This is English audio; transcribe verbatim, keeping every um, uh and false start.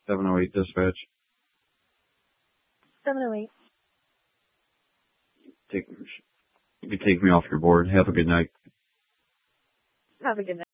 seven oh eight dispatch. seven oh eight. Take, you can take me off your board. Have a good night. Have a good night.